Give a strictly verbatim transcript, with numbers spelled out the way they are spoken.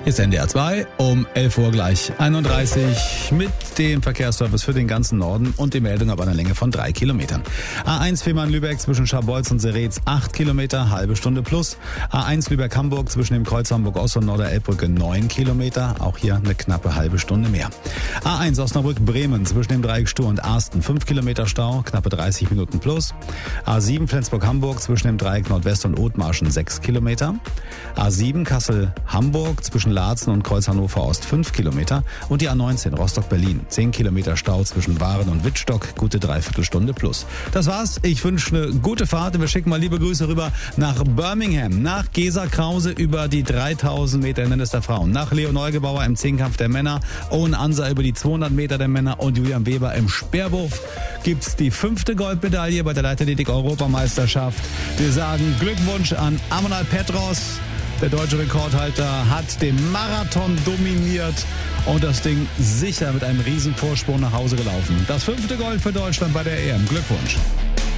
Ist N D R zwei um elf Uhr gleich einunddreißig mit dem Verkehrsservice für den ganzen Norden und die Meldung ab einer Länge von drei Kilometern. A eins Fehmarn-Lübeck zwischen Scharbeutz und Seretz acht Kilometer, halbe Stunde plus. A eins Lübeck-Hamburg zwischen dem Kreuz Hamburg-Ost und Norderelbbrücke neun Kilometer, auch hier eine knappe halbe Stunde mehr. A eins Osnabrück-Bremen zwischen dem Dreieck Stur und Arsten fünf Kilometer Stau, knappe dreißig Minuten plus. A sieben Flensburg-Hamburg zwischen dem Dreieck Nordwest und Othmarschen sechs Kilometer. A sieben Kassel-Hamburg zwischen Laatzen und Kreuz Hannover-Ost fünf Kilometer und die A neunzehn Rostock-Berlin zehn Kilometer Stau zwischen Waren und Wittstock, gute Dreiviertelstunde plus. Das war's. Ich wünsche eine gute Fahrt und wir schicken mal liebe Grüße rüber nach Birmingham, nach Gesa Krause über die dreitausend Meter Hindernis der Frauen, nach Leo Neugebauer im Zehnkampf der Männer, Owen Ansa über die zweihundert Meter der Männer und Julian Weber im Speerwurf. Gibt's die fünfte Goldmedaille bei der Leichtathletik-Europameisterschaft. Wir sagen Glückwunsch an Amonal Petros. Der deutsche Rekordhalter hat den Marathon dominiert und das Ding sicher mit einem riesen Vorsprung nach Hause gelaufen. Das fünfte Gold für Deutschland bei der E M. Glückwunsch.